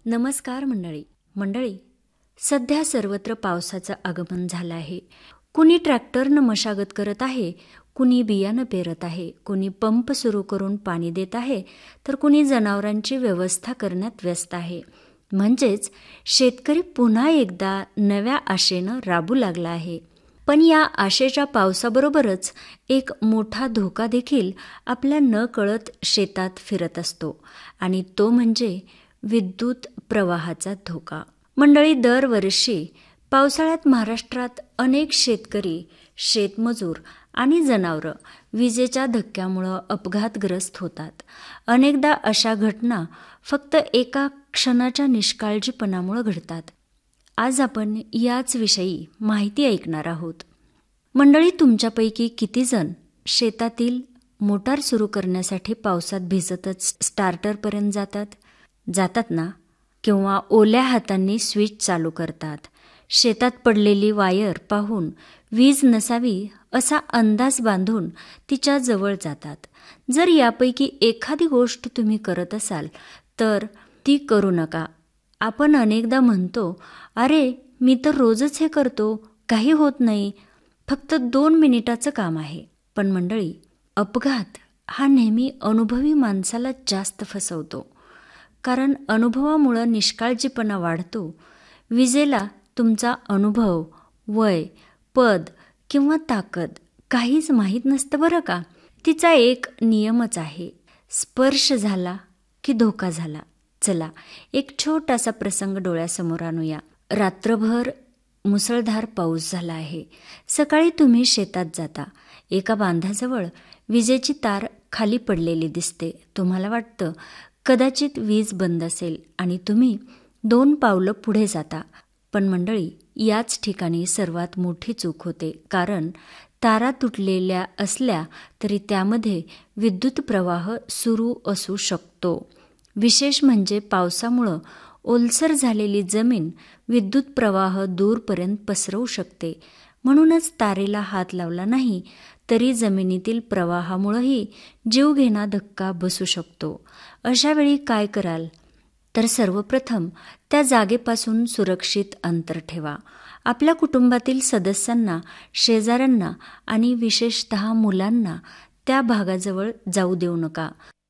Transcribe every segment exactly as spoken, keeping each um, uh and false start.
नमस्कार मंडळी. मंडळी, सध्या सर्वत्र पावसाचं आगमन झालं आहे. कुणी ट्रॅक्टरनं मशागत करत आहे, कुणी बियाणं पेरत आहे, कुणी पंप सुरू करून पाणी देत आहे, तर कुणी जनावरांची व्यवस्था करण्यात व्यस्त आहे. म्हणजेच शेतकरी पुन्हा एकदा नव्या आशेनं राबू लागला आहे. पण या आशेच्या पावसाबरोबरच एक मोठा धोका देखील आपल्या नकळत शेतात फिरत असतो आणि तो म्हणजे विद्युत प्रवाहाचा धोका. मंडळी, दरवर्षी पावसाळ्यात महाराष्ट्रात अनेक शेतकरी, शेतमजूर आणि जनावरं विजेच्या धक्क्यामुळं अपघातग्रस्त होतात. अनेकदा अशा घटना फक्त एका क्षणाच्या निष्काळजीपणामुळं घडतात. आज आपण याच विषयी माहिती ऐकणार आहोत. मंडळी, तुमच्यापैकी किती जण शेतातील मोटार सुरू करण्यासाठी पावसात भिजतच स्टार्टरपर्यंत जातात जातात ना? किंवा ओल्या हातांनी स्विच चालू करतात. शेतात पडलेली वायर पाहून वीज नसावी असा अंदाज बांधून तिच्या जवळ जातात. जर यापैकी एखादी गोष्ट तुम्ही करत असाल तर ती करू नका. आपण अनेकदा म्हणतो, अरे मी तर रोजच हे करतो, काही होत नाही, फक्त दोन मिनिटाचं काम आहे. पण मंडळी, अपघात हा नेहमी अनुभवी माणसाला जास्त फसवतो. कारण अनुभवामुळं निष्काळजीपणा वाढतो. विजेला तुमचा अनुभव, वय, पद किंवा ताकद काहीच माहीत नसतं बरं का. तिचा एक नियमच आहे, स्पर्श झाला की धोका झाला. चला, एक छोटासा प्रसंग डोळ्यासमोर आणूया. रात्रभर मुसळधार पाऊस झाला आहे. सकाळी तुम्ही शेतात जाता. एका बांधाजवळ विजेची तार खाली पडलेली दिसते. तुम्हाला वाटतं कदाचित वीज बंद असेल आणि तुम्ही दोन पावलं पुढे जाता. पण मंडळी, याच ठिकाणी सर्वात मोठी चूक होते. कारण तारा तुटलेल्या असल्या तरी त्यामध्ये विद्युत प्रवाह सुरू असू शकतो. विशेष म्हणजे पावसामुळं ओलसर झालेली जमीन विद्युत प्रवाह दूरपर्यंत पसरवू शकते. म्हणूनच तारेला हात लावला नाही तरी जमिनीतील प्रवाहामुळेही जीवघेणा धक्का बसू शकतो. अशा वेळी काय कराल? तर सर्वप्रथम त्या जागेपासून सुरक्षित अंतर ठेवा. आपल्या कुटुंबातील सदस्यांना, शेजाऱ्यांना आणि विशेषतः मुलांना त्या भागाजवळ जाऊ देऊ नका.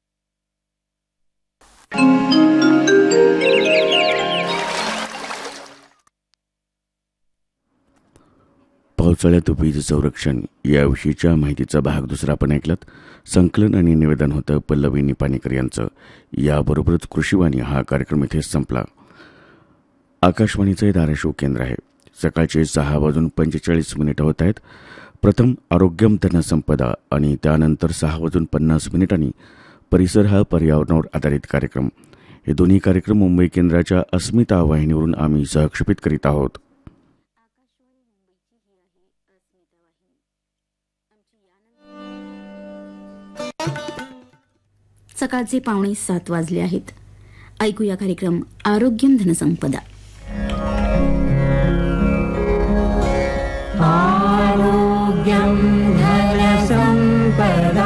पावसाळ्यात वीज संरक्षण याविषयीच्या माहितीचा भाग दुसरा आपण ऐकलात. संकलन आणि निवेदन होतं पल्लवी निपाणीकर यांचं. याबरोबरच कृषीवाणी हा कार्यक्रम इथे संपला. आकाशवाणीचं हे धाराशिव केंद्र आहे. सकाळचे सहा वाजून पंचेचाळीस मिनिटं होत आहेत. प्रथम आरोग्यम धनसंपदा आणि त्यानंतर सहा वाजून पन्नास मिनिटांनी परिसर हा पर्यावरणावर आधारित कार्यक्रम. हे दोन्ही कार्यक्रम मुंबई केंद्राच्या अस्मिता वाहिनीवरून आम्ही सहक्षेपित करीत आहोत. सकाळचे पावणे सात वाजले आहेत. ऐकूया कार्यक्रम आरोग्यम धनसंपदा. आरोग्यम धनसंपदा.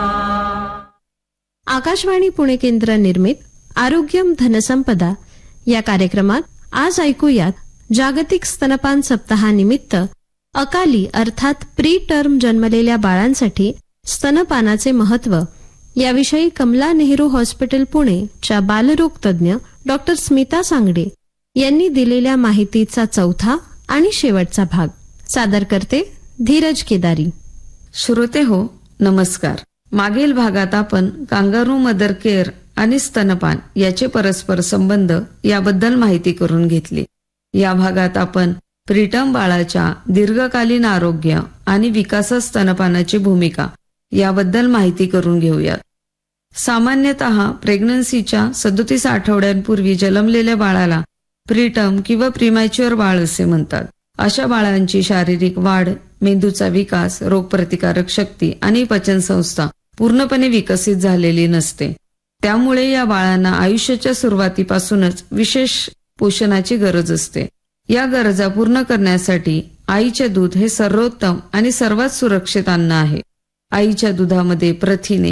आकाशवाणी पुणे केंद्र निर्मित आरोग्यम धनसंपदा या कार्यक्रमात आज ऐकूयात जागतिक स्तनपान सप्ताहानिमित्त अकाली अर्थात प्री टर्म जन्मलेल्या बाळांसाठी स्तनपानाचे महत्त्व याविषयी कमला नेहरू हॉस्पिटल पुणे च्या बालरोग तज्ज्ञ डॉक्टर स्मिता सांगडे यांनी दिलेल्या माहितीचा चौथा आणि शेवटचा भाग. सादर करते धीरज केदारी. श्रोते हो, नमस्कार. मागील भागात आपण कांगारू मदर केअर आणि स्तनपान याचे परस्पर संबंध याबद्दल माहिती करून घेतली. या भागात आपण प्रीटर्म बाळाच्या दीर्घकालीन आरोग्य आणि विकासात स्तनपानाची भूमिका याबद्दल माहिती करून घेऊयात. सामान्यतः प्रेग्नन्सीच्या सदोतीस आठवड्यांपूर्वी जन्मलेल्या बाळाला प्रीटर्म किंवा प्रीमॅच्युअर बाळ असे म्हणतात. अशा बाळांची शारीरिक वाढ, मेंदूचा विकास, रोगप्रतिकारक शक्ती आणि पचनसंस्था पूर्णपणे विकसित झालेली नसते. त्यामुळे या बाळांना आयुष्याच्या सुरुवातीपासूनच विशेष पोषणाची गरज असते. या गरजा पूर्ण करण्यासाठी आईचे दूध हे सर्वोत्तम आणि सर्वात सुरक्षित अन्न आहे. आईच्या दुधामध्ये प्रथिने,